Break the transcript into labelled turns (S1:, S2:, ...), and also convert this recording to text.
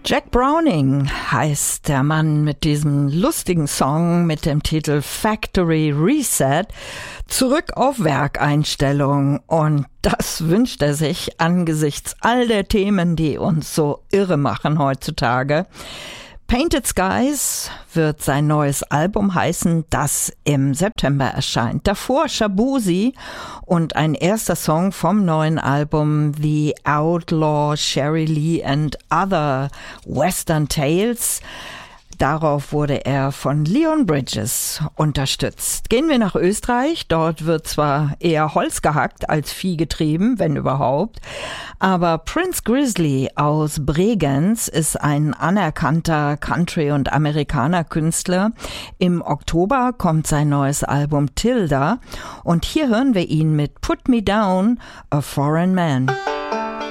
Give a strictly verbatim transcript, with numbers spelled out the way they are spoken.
S1: Jack Browning heißt der Mann mit diesem lustigen Song mit dem Titel Factory Reset. Zurück auf Werkeinstellung, und das wünscht er sich angesichts all der Themen, die uns so irre machen heutzutage. Painted Skies wird sein neues Album heißen, das im September erscheint. Davor Shaboozey und ein erster Song vom neuen Album The Outlaw, Sherry Lee and Other Western Tales. Darauf wurde er von Leon Bridges unterstützt. Gehen wir nach Österreich. Dort wird zwar eher Holz gehackt als Vieh getrieben, wenn überhaupt. Aber Prince Grizzly aus Bregenz ist ein anerkannter Country- und Amerikaner-Künstler. Im Oktober kommt sein neues Album Tilda. Und hier hören wir ihn mit Put Me Down, a Foreign Man.